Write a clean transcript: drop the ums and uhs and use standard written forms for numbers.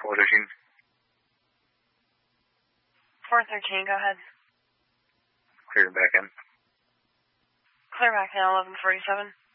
413. 413, go ahead. Clear back in. Clear back in, 1147.